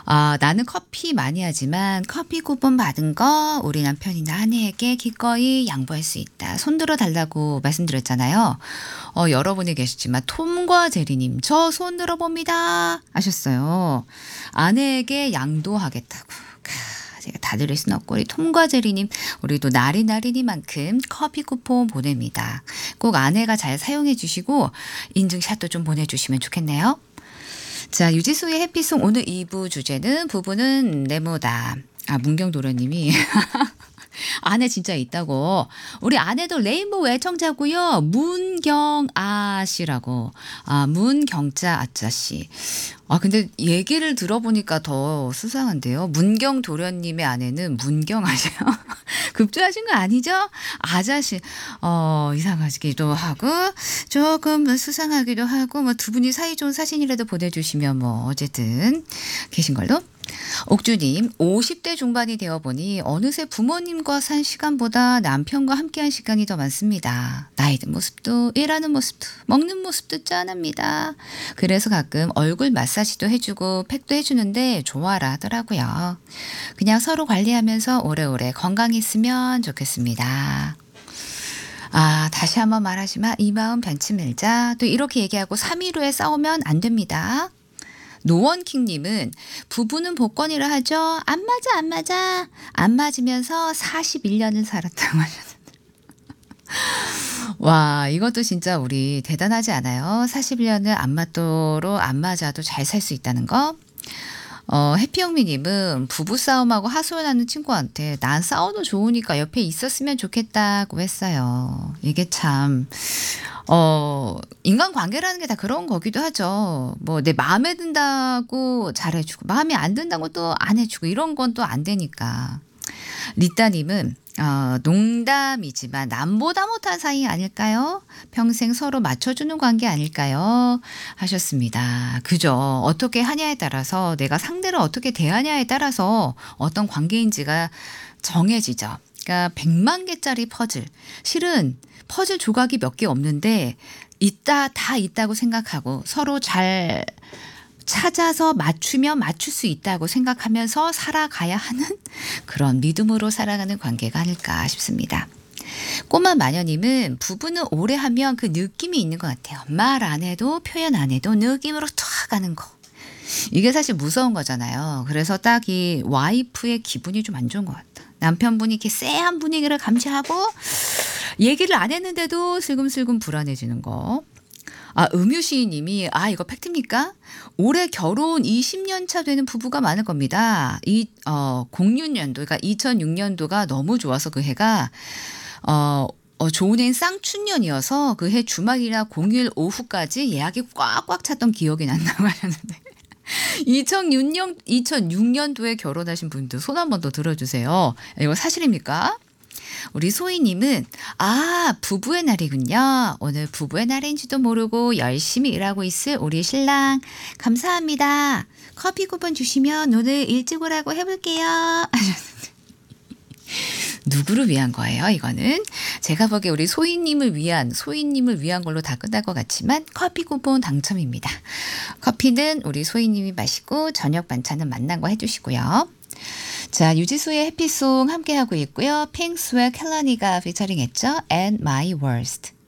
나는 커피 많이 하지만 커피 쿠폰 받은 거 우리 남편이나 아내에게 기꺼이 양보할 수 있다. 손들어 달라고 말씀드렸잖아요. 여러분이 계시지만 톰과 제리님 저 손들어 봅니다 하셨어요. 아내에게 양도하겠다고. 제가 다 드릴 수는 없고 우리 톰과 제리님 우리도 나리나리니만큼 커피 쿠폰 보냅니다. 꼭 아내가 잘 사용해 주시고 인증샷도 좀 보내주시면 좋겠네요. 자, 유지수의 해피송 오늘 2부 주제는 부부는 네모다. 문경도련님이 아내 진짜 있다고. 우리 아내도 레인보우 애청자고요. 문경아 씨라고. 문경자 아짜씨. 근데 얘기를 들어보니까 더 수상한데요. 문경도련님의 아내는 문경아세요? 급조하신 거 아니죠? 아자씨. 이상하기도 하고 조금 수상하기도 하고 뭐 두 분이 사이좋은 사진이라도 보내주시면 뭐 어쨌든 계신 걸로. 옥주님 50대 중반이 되어보니 어느새 부모님과 산 시간보다 남편과 함께한 시간이 더 많습니다. 나이 든 모습도 일하는 모습도 먹는 모습도 짠합니다. 그래서 가끔 얼굴 마사지도 해주고 팩도 해주는데 좋아라 하더라고요. 그냥 서로 관리하면서 오래오래 건강했으면 좋겠습니다. 다시 한번 말하지만 이 마음 변치 말자. 또 이렇게 얘기하고 3.15에 싸우면 안 됩니다. 노원킹님은 부부는 복권이라 하죠. 안 맞아 안 맞아. 안 맞으면서 41년을 살았다고 하셨는데. 와 이것도 진짜 우리 대단하지 않아요? 41년을 안 맞도록 안 맞아도 잘 살 수 있다는 거. 해피영미님은 부부싸움하고 하소연하는 친구한테 난 싸워도 좋으니까 옆에 있었으면 좋겠다고 했어요. 이게 참 인간관계라는 게 다 그런 거기도 하죠. 뭐 내 마음에 든다고 잘해주고 마음에 안 든다고 또 안 해주고 이런 건 또 안 되니까. 리따님은 농담이지만 남보다 못한 사이 아닐까요? 평생 서로 맞춰주는 관계 아닐까요? 하셨습니다. 그죠. 어떻게 하냐에 따라서 내가 상대를 어떻게 대하냐에 따라서 어떤 관계인지가 정해지죠. 그러니까 100만 개짜리 퍼즐. 실은 퍼즐 조각이 몇 개 없는데 다 있다고 생각하고 서로 잘 찾아서 맞추면 맞출 수 있다고 생각하면서 살아가야 하는 그런 믿음으로 살아가는 관계가 아닐까 싶습니다. 꼬마 마녀님은 부부는 오래 하면 그 느낌이 있는 것 같아요. 말 안 해도 표현 안 해도 느낌으로 쫙 가는 거. 이게 사실 무서운 거잖아요. 그래서 딱 이 와이프의 기분이 좀 안 좋은 것 같다. 남편분이 이렇게 쎄한 분위기를 감지하고 얘기를 안 했는데도 슬금슬금 불안해지는 거. 음유시인님이 이거 팩트입니까? 올해 결혼 20년 차 되는 부부가 많을 겁니다. 06년도 그러니까 2006년도가 너무 좋아서 그 해가 좋은 해인 쌍춘년이어서 그 해 주말이나 공휴일 오후까지 예약이 꽉꽉 찼던 기억이 난다고 하셨는데 2006년도에 결혼하신 분들 손 한 번 더 들어주세요. 이거 사실입니까? 우리 소희님은 부부의 날이군요. 오늘 부부의 날인지도 모르고 열심히 일하고 있을 우리 신랑 감사합니다. 커피 쿠폰 주시면 오늘 일찍 오라고 해볼게요. 누구를 위한 거예요? 이거는 제가 보기에 우리 소희님을 위한 걸로 다 끝날 것 같지만 커피 쿠폰 당첨입니다. 커피는 우리 소희님이 마시고 저녁 반찬은 만난 거 해주시고요. 자, 유지수의 해피송 함께하고 있고요. 핑스웨어 켈라니가 피처링했죠. And My Worst.